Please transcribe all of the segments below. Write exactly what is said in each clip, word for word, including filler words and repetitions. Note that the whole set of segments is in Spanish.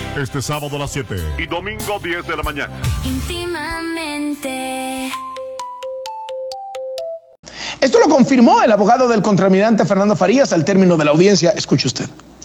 Este sábado a las siete y domingo diez de la mañana. Íntimamente. Esto lo confirmó el abogado del contraalmirante Fernando Farías al término de la audiencia. Escuche usted.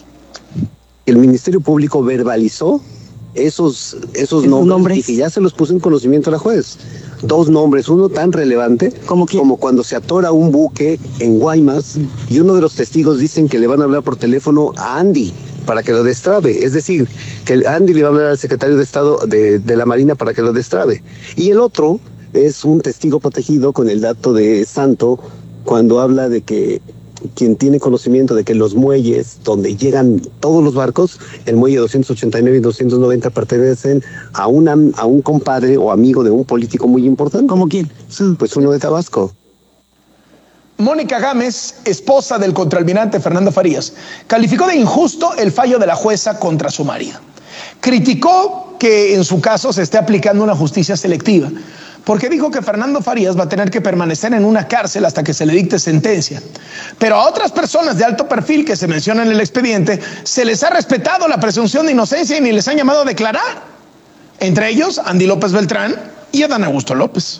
El Ministerio Público verbalizó esos, esos nombres, nombres y que ya se los puso en conocimiento a la juez. Dos nombres, uno tan relevante como cuando se atora un buque en Guaymas y uno de los testigos dicen que le van a hablar por teléfono a Andy para que lo destrabe. Es decir, que Andy le va a hablar al secretario de Estado de, de la Marina para que lo destrabe. Y el otro es un testigo protegido con el dato de Santo cuando habla de que quien tiene conocimiento de que los muelles donde llegan todos los barcos, el muelle doscientos ochenta y nueve y doscientos noventa pertenecen a, una, a un compadre o amigo de un político muy importante. ¿Cómo quién? Pues uno de Tabasco. Mónica Gámez, esposa del contraalmirante Fernando Farías, calificó de injusto el fallo de la jueza contra su marido. Criticó que en su caso se esté aplicando una justicia selectiva, porque dijo que Fernando Farías va a tener que permanecer en una cárcel hasta que se le dicte sentencia. Pero a otras personas de alto perfil que se mencionan en el expediente se les ha respetado la presunción de inocencia y ni les han llamado a declarar. Entre ellos, Andy López Beltrán y Adán Augusto López.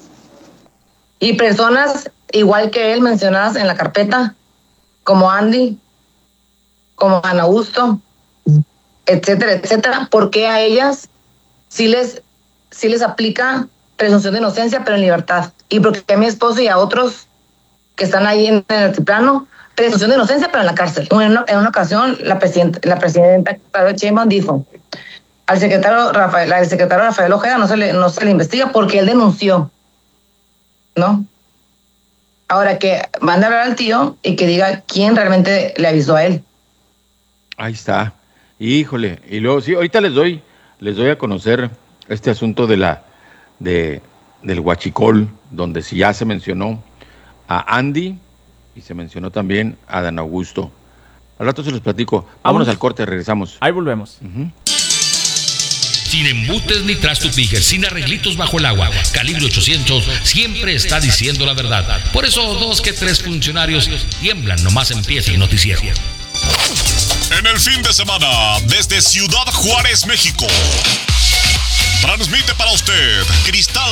Y personas igual que él mencionadas en la carpeta, como Andy, como Adán Augusto, etcétera, etcétera. ¿Por qué a ellas sí les, sí les aplica presunción de inocencia, pero en libertad? Y porque a mi esposo y a otros que están ahí en el altiplano, presunción de inocencia, pero en la cárcel. En una, en una ocasión, la presidenta, la presidenta Claudia Sheinbaum dijo al secretario Rafael, al secretario Rafael Ojeda no se le, no se le investiga porque él denunció, ¿no? Ahora que van a hablar al tío y que diga quién realmente le avisó a él. Ahí está. Híjole. Y luego, sí, ahorita les doy, les doy a conocer este asunto de la De, del huachicol, donde sí ya se mencionó a Andy y se mencionó también a Adán Augusto. Al rato se los platico. Vámonos, Vámonos al corte, regresamos. Ahí volvemos. Uh-huh. Sin embutes ni trastos Níger, sin arreglitos bajo el agua. Calibre ochocientos siempre está diciendo la verdad. Por eso dos que tres funcionarios tiemblan nomás empieza el noticiero. En el fin de semana, desde Ciudad Juárez, México, transmite para usted Cristal